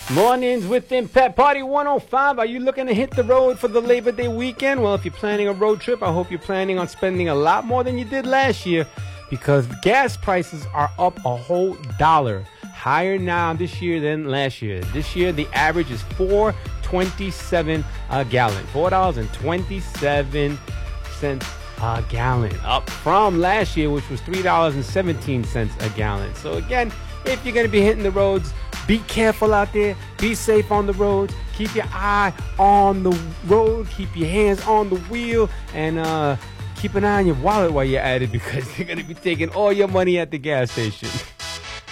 Mornings within Pet Party 105. Are you looking to hit the road for the Labor Day weekend? Well, if you're planning a road trip, I hope you're planning on spending a lot more than you did last year, because gas prices are up a whole $1 higher now this year than last year. This year, the average is $4.27 a gallon. $4.27 a gallon, up from last year, which was $3.17 a gallon. So again, if you're going to be hitting the roads, be careful out there. Be safe on the roads. Keep your eye on the road. Keep your hands on the wheel. And keep an eye on your wallet while you're at it, because they're going to be taking all your money at the gas station.